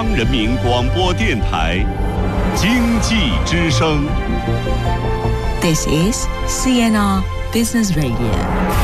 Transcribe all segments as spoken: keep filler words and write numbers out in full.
央人民广播电台经济之声。 This is C N R Business Radio。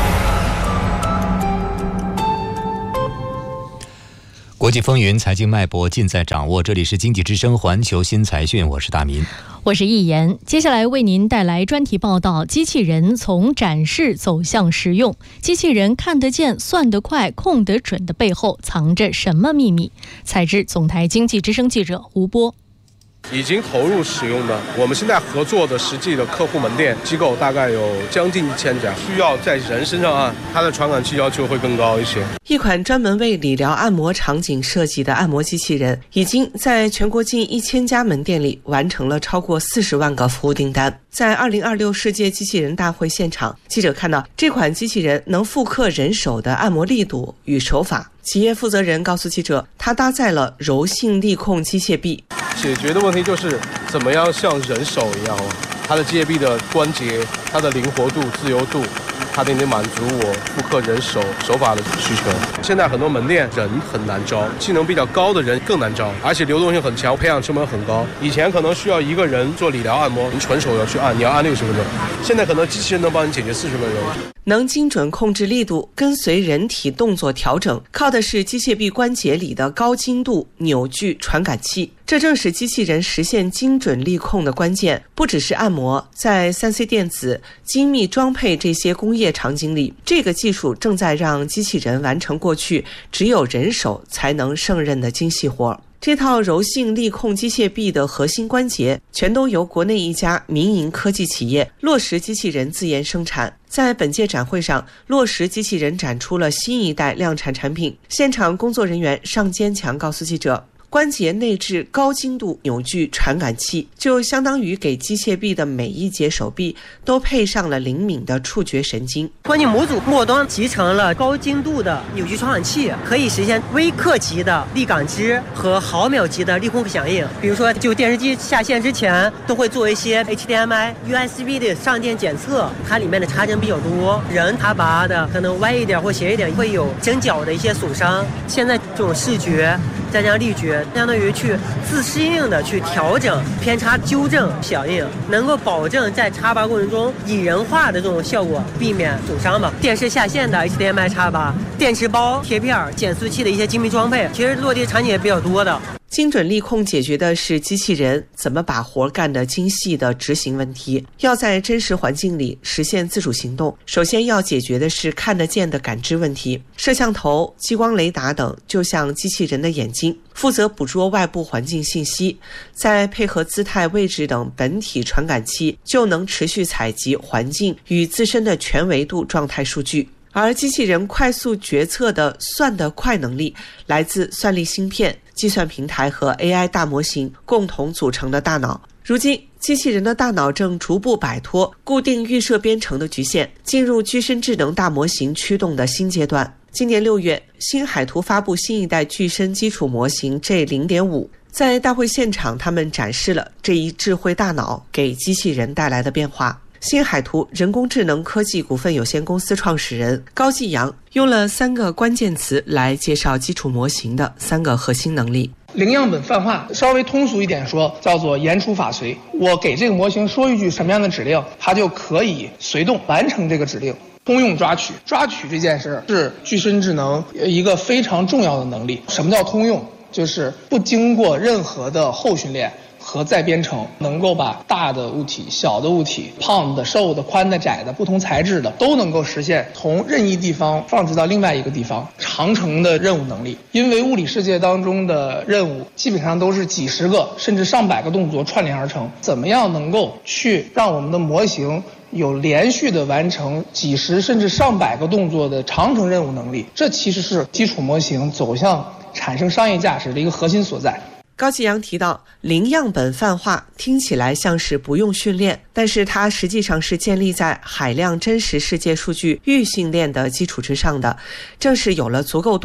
国际风云，财经脉搏尽在掌握。这里是经济之声环球新财讯，我是大民， 我是易言。接下来为您带来专题报道：机器人从展示走向实用。机器人看得见、算得快、控得准的背后藏着什么秘密？采自总台经济之声记者吴波。 已经投入使用的，我们现在合作的实际的客户门店机构大概有将近一千家，需要在人身上按，它的传感器要求会更高一些。 一款专门为理疗按摩场景设计的按摩机器人，已经在全国近一千家门店里完成了超过四十万个服务订单。在二零二六世界机器人大会现场，记者看到这款机器人能复刻人手的按摩力度与手法。 企业负责人告诉记者，他搭载了柔性力控机械臂， 解决的问题就是怎么样像人手一样，它的机械臂的关节、它的灵活度、自由度，它得满足我复刻人手手法的需求。现在很多门店人很难招，技能比较高的人更难招，而且流动性很强，培养成本很高。以前可能需要一个人做理疗按摩，你纯手要去按，你要按六十分钟，现在可能机器人能帮你解决四十分钟。 能精准控制力度，跟随人体动作调整，靠的是机械臂关节里的高精度扭矩传感器。这正是机器人实现精准力控的关键。不只是按摩，在 三 C 电子、精密装配这些工业场景里，这个技术正在让机器人完成过去只有人手才能胜任的精细活。 这套柔性力控机械臂的核心关节，全都由国内一家民营科技企业洛实机器人自研生产。在本届展会上，洛实机器人展出了新一代量产产品。现场工作人员尚坚强告诉记者， 关节内置高精度扭矩传感器，就相当于给机械臂的每一节手臂都配上了灵敏的触觉神经。 关节模组末端集成了高精度的扭矩传感器，可以实现微克级的力感知和毫秒级的力控响应。比如说，就电视机下线之前，都会做一些 H D M I、U S B 的上电检测，它里面的插针比较多，人他拔的可能歪一点或斜一点，会有针脚的一些损伤。现在这种视觉再加上力觉， 相当于去自适应的去调整偏差纠正响应，能够保证在插拔过程中拟人化的这种效果，避免损伤吧。电视下线的 H D M I 插拔、电池包、贴片、减速器的一些精密装配，其实落地场景也比较多的。 精准力控解决的是机器人怎么把活干得精细的执行问题。要在真实环境里实现自主行动，首先要解决的是看得见的感知问题。摄像头、激光雷达等就像机器人的眼睛，负责捕捉外部环境信息，再配合姿态、位置等本体传感器，就能持续采集环境与自身的全维度状态数据。 而机器人快速决策的算得快能力，来自算力芯片、计算平台和 A I 大模型共同组成的大脑。如今，机器人的大脑正逐步摆脱固定预设编程的局限，进入具身智能大模型驱动的新阶段。今年六月，新海图发布新一代具身基础模型 G 零点五。 在大会现场，他们展示了这一智慧大脑给机器人带来的变化。 新海图人工智能科技股份有限公司创始人高继阳用了三个关键词来介绍基础模型的三个核心能力。 零样本泛化，稍微通俗一点说，叫做言出法随。我给这个模型说一句什么样的指令，它就可以随动完成这个指令。通用抓取，抓取这件事是具身智能一个非常重要的能力。什么叫通用？就是不经过任何的后训练 和再编程，能够把大的物体、小的物体、胖的、瘦的、宽的、窄的、不同材质的，都能够实现从任意地方放置到另外一个地方长程的任务能力。因为物理世界当中的任务基本上都是几十个甚至上百个动作串联而成，怎么样能够去让我们的模型 有连续的完成几十甚至上百个动作的长程任务能力，这其实是基础模型走向产生商业价值的一个核心所在。 高继阳提到，零样本泛化听起来像是不用训练，但是它实际上是建立在海量真实世界数据预训练的基础之上的。正是有了足够多、足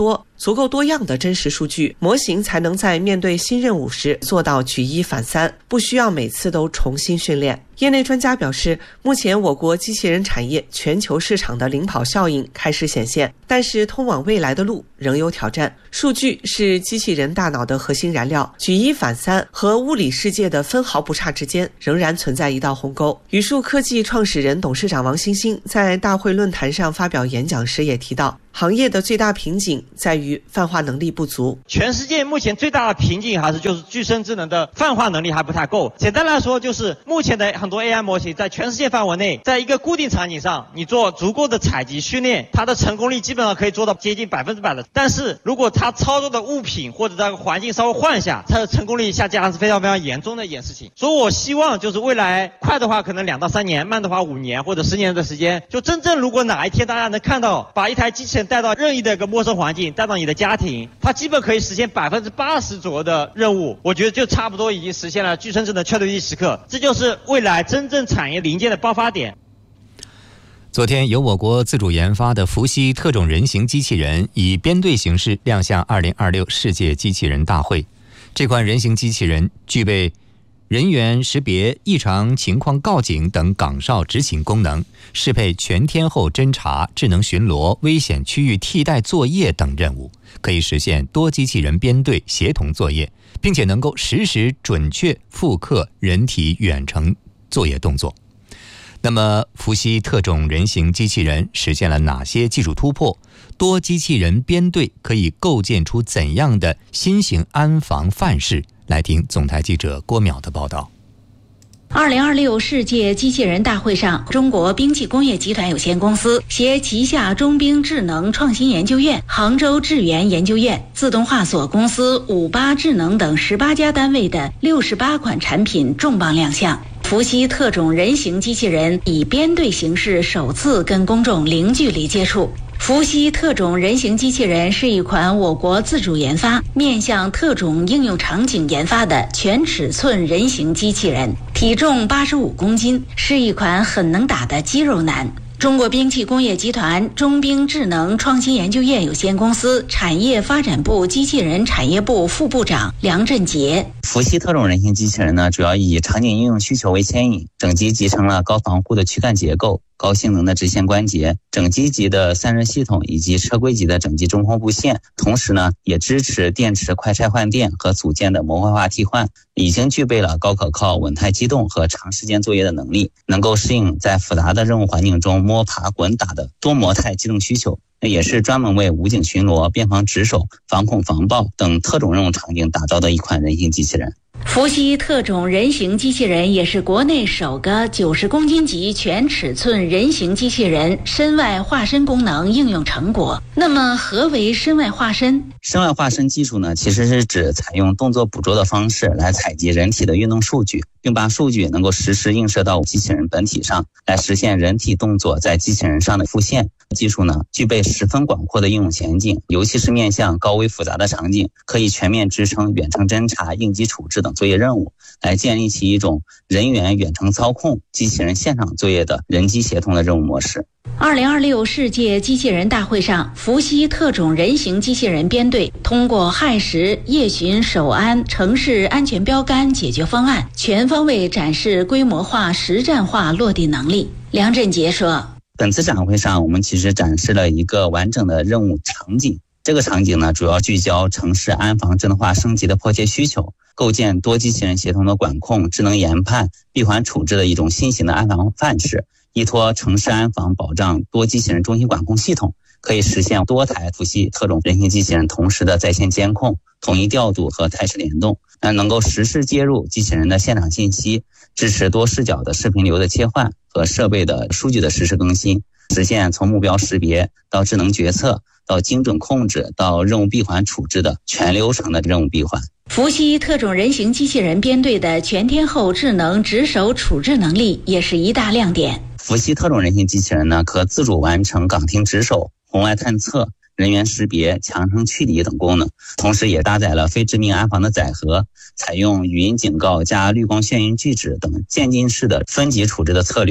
足够多样的真实数据，模型才能在面对新任务时做到举一反三，不需要每次都重新训练。业内专家表示，目前我国机器人产业全球市场的领跑效应开始显现，但是通往未来的路仍有挑战。数据是机器人大脑的核心燃料，举一反三和物理世界的分毫不差之间仍然存在一道鸿沟。宇树科技创始人、董事长王星星在大会论坛上发表演讲时也提到，行业的最大瓶颈在于泛化能力不足。 全世界目前最大的瓶颈还是就是具身智能的泛化能力还不太够。简单来说，就是目前的很多 A I 模型在全世界范围内，在一个固定场景上，你做足够的采集训练，它的成功率基本上可以做到接近百分之百的。但是如果它操作的物品或者这个环境稍微换一下，它的成功率下降是非常非常严重的一件事情。所以我希望就是未来快的话可能两到三年，慢的话五年或者十年的时间，就真正如果哪一天大家能看到把一台机器人带到任意的一个陌生环境，带到你的家庭，它基本可以实现百分之八十左右的任务，我觉得就差不多已经实现了具身智能确定时刻。这就是未来真正产业零件的爆发点。 昨天，由我国自主研发的伏羲特种人形机器人以编队形式亮相二零二六世界机器人大会。这款人形机器人具备人员识别、异常情况告警等岗哨执行功能，适配全天候侦查、智能巡逻、危险区域替代作业等任务，可以实现多机器人编队协同作业，并且能够实时准确复刻人体远程作业动作。那么，伏羲特种人形机器人实现了哪些技术突破？多机器人编队可以构建出怎样的新型安防范式？来听总台记者郭淼的报道。 二零二六世界机器人大会上，中国兵器工业集团有限公司携旗下中兵智能创新研究院、杭州智源研究院、自动化所公司、五八智能等十八家单位的六十八款产品重磅亮相。伏羲特种人形机器人以编队形式首次跟公众零距离接触。伏羲特种人形机器人是一款我国自主研发、面向特种应用场景研发的全尺寸人形机器人，体重八十五公斤，是一款很能打的肌肉男。中国兵器工业集团中兵智能创新研究院有限公司产业发展部机器人产业部副部长梁振杰。 伏羲特种人形机器人呢，主要以场景应用需求为牵引，整机集成了高防护的躯干结构、高性能的直线关节、整机级的散热系统以及车规级的整机中控布线，同时呢，也支持电池快拆换电和组件的模块化替换，已经具备了高可靠、稳态机动和长时间作业的能力，能够适应在复杂的任务环境中摸爬滚打的多模态机动需求。也是专门为武警巡逻、边防值守、防控防爆等特种任务场景打造的一款人形机器人。 伏羲特种人形机器人也是国内首个九十公斤级全尺寸人形机器人身外化身功能应用成果。那么何为身外化身？ 身外化身技术呢，其实是指采用动作捕捉的方式来采集人体的运动数据，并把数据能够实时映射到机器人本体上，来实现人体动作在机器人上的复现。技术呢，具备十分广阔的应用前景，尤其是面向高危复杂的场景，可以全面支撑远程侦察、应急处置等作业任务，来建立起一种人员远程操控、机器人现场作业的人机协同的任务模式。 二零二六世界机器人大会上，伏羲特种人形机器人编队通过亥时、夜巡、守安、城市安全标杆解决方案，全方位展示规模化、实战化落地能力。梁振杰说， 本次展会上，我们其实展示了一个完整的任务场景。这个场景呢，主要聚焦城市安防智能化升级的迫切需求，构建多机器人协同的管控、智能研判、闭环处置的一种新型的安防范式，依托城市安防保障多机器人中心管控系统，可以实现多台伏羲特种人形机器人同时的在线监控、统一调度和态势联动，能够实时接入机器人的现场信息，支持多视角的视频流的切换和设备的数据的实时更新，实现从目标识别到智能决策到精准控制到任务闭环处置的全流程的任务闭环。 伏羲特种人形机器人编队的全天候智能值守处置能力也是一大亮点。 伏羲特种人形机器人呢，可自主完成岗亭值守、红外探测、人员识别、强程驱离等功能，同时也搭载了非致命安防的载荷，采用语音警告加绿光眩晕拒止等渐进式的分级处置的策略，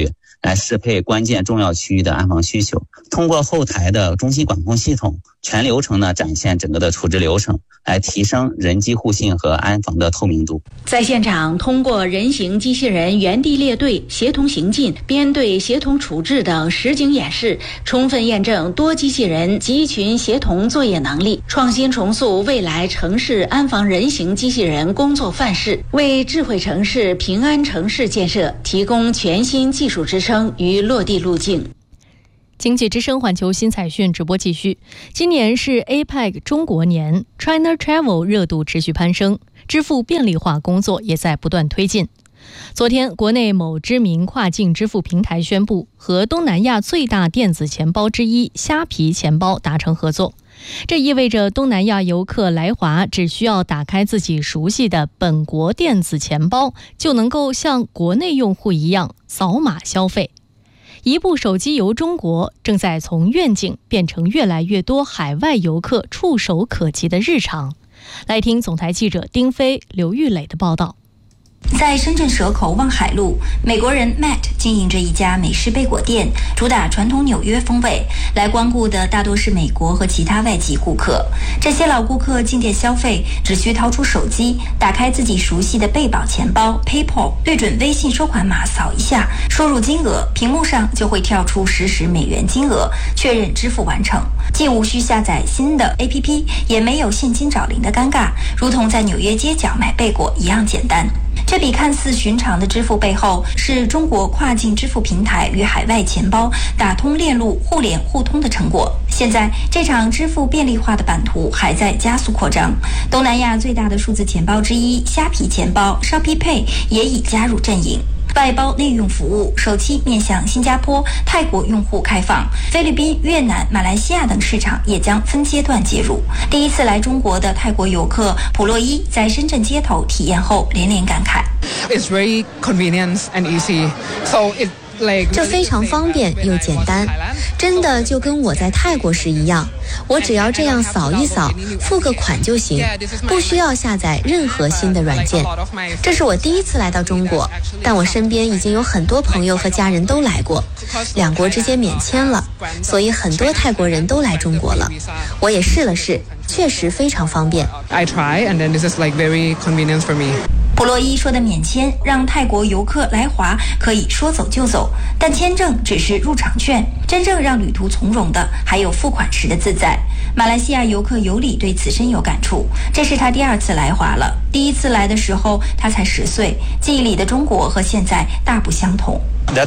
来适配关键重要区域的安防需求。通过后台的中心管控系统，全流程呢展现整个的处置流程，来提升人机互信和安防的透明度。 在现场，通过人形机器人原地列队、协同行进、编队协同处置等实景演示，充分验证多机器人集群协同作业能力，创新重塑未来城市安防人形机器人工作范式，为智慧城市、平安城市建设提供全新技术支撑与落地路径。 经济之声环球新彩讯直播继续。今年是 A P E C 中国年 ，China Travel 热度持续攀升，支付便利化工作也在不断推进。昨天，国内某知名跨境支付平台宣布和东南亚最大电子钱包之一虾皮钱包达成合作，这意味着东南亚游客来华只需要打开自己熟悉的本国电子钱包，就能够像国内用户一样扫码消费。一部手机游中国正在从愿景变成越来越多海外游客触手可及的日常。来听总台记者丁飞、刘玉磊的报道。 在深圳蛇口望海路，美国人 Matt 经营着一家美式贝果店，主打传统纽约风味。来光顾的大多是美国和其他外籍顾客。这些老顾客进店消费，只需掏出手机，打开自己熟悉的贝宝钱包 PayPal， 对准微信收款码扫一下，输入金额，屏幕上就会跳出实时美元金额，确认支付完成。既无需下载新的 A P P， 也没有现金找零的尴尬，如同在纽约街角买贝果一样简单。这笔看似寻常的支付背后，是中国跨境支付平台与海外钱包打通链路、互联互通的成果。现在，这场支付便利化的版图还在加速扩张。东南亚最大的数字钱包之一虾皮钱包 Shopee Pay 也已加入阵营。外包内用服务首期面向新加坡、泰国用户开放，菲律宾、越南、马来西亚等市场也将分阶段接入。第一次来中国的泰国游客普洛伊在深圳街头体验后连连感慨 It's very convenient and easy. So it 这非常方便又简单，真的就跟我在泰国时一样，我只要这样扫一扫，付个款就行，不需要下载任何新的软件。这是我第一次来到中国，但我身边已经有很多朋友和家人都来过，两国之间免签了，所以很多泰国人都来中国了。我也试了试，确实非常方便。 I try and then this is like very convenient for me. 普洛伊说的免签让泰国游客来华可以说走就走，但签证只是入场券，真正让旅途从容的还有付款时的自在。马来西亚游客尤里对此深有感触，这是他第二次来华了。第一次来的时候他才十岁，记忆里的中国和现在大不相同。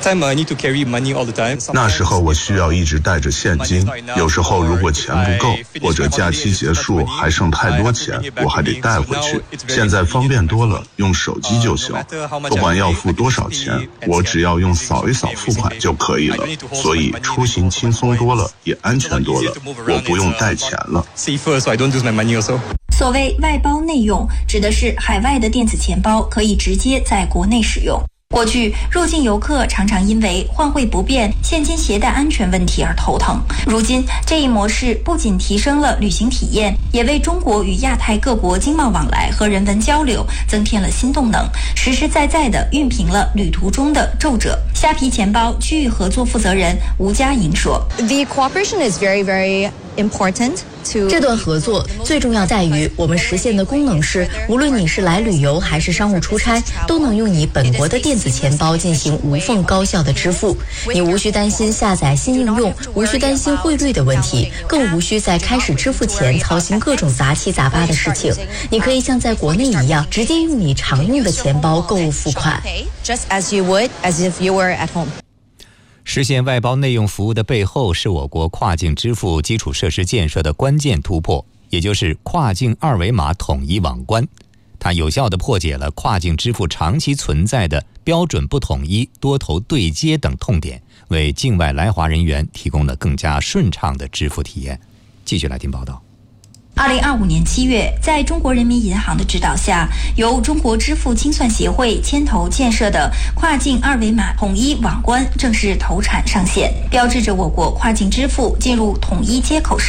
那时候我需要一直带着现金，有时候如果钱不够，或者假期结束还剩太多钱，我还得带回去。现在方便多了，用手机就行，不管要付多少钱，我只要用扫一扫付款就可以了，所以出行轻松多了，也安全多了，我不用带钱了。 所谓外包内用，指的是海外的电子钱包可以直接在国内使用。过去入境游客常常因为换汇不便、现金携带安全问题而头疼。如今这一模式不仅提升了旅行体验，也为中国与亚太各国经贸往来和人文交流增添了新动能，实实在在地熨平了旅途中的皱褶。虾皮钱包区域合作负责人吴佳莹说 ：“The cooperation is very, very important.” 这段合作最重要在于，我们实现的功能是，无论你是来旅游还是商务出差，都能用你本国的电子钱包进行无缝高效的支付。你无需担心下载新应用，无需担心汇率的问题，更无需在开始支付前操心各种杂七杂八的事情。你可以像在国内一样，直接用你常用的钱包购物付款。 Just as you would, as if you were at home. 实现外包内用服务的背后，是我国跨境支付基础设施建设的关键突破，也就是跨境二维码统一网关。它有效地破解了跨境支付长期存在的标准不统一、多头对接等痛点，为境外来华人员提供了更加顺畅的支付体验。继续来听报道。 二零二五年七月，在中国人民银行的指导下，由中国支付清算协会牵头建设的跨境二维码统一网关正式投产上线，标志着我国跨境支付进入统一接口时代。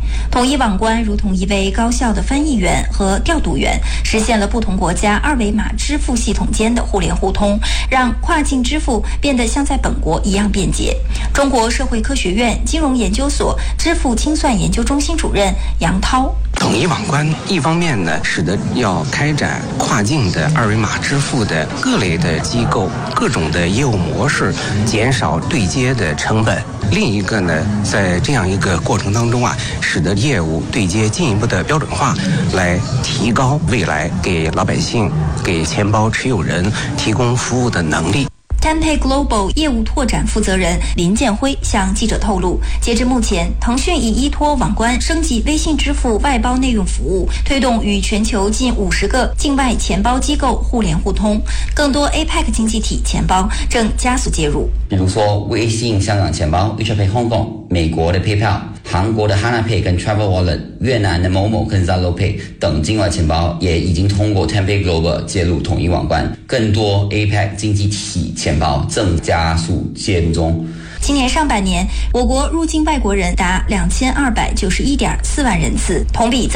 统一网关如同一位高效的翻译员和调度员，实现了不同国家二维码支付系统间的互联互通，让跨境支付变得像在本国一样便捷。中国社会科学院金融研究所支付清算研究中心主任杨涛： 统一网关一方面呢，使得要开展跨境的二维码支付的各类的机构、各种的业务模式，减少对接的成本；另一个呢，在这样一个过程当中啊，使得业务对接进一步的标准化，来提高未来给老百姓、给钱包持有人提供服务的能力。 Tenpay Global 业务拓展负责人林建辉向记者透露，截至目前，腾讯已依托网关升级微信支付外包内用服务，推动与全球近五十个境外钱包机构互联互通，更多 A P E C 经济体钱包正加速介入。 比如说微信香港钱包 WeChat Pay Hong Kong、美国的 PayPal、韩国的 Hana Pay 跟 Travel Wallet、越南的某某跟 Zalo Pay 等境外钱包也已经通过 Tenpay Global 介入统一网关，更多 A P E C 经济体钱包正加速介入中。 今年上半年，我国入境外国人达两千二百九十一点四万人次，同比增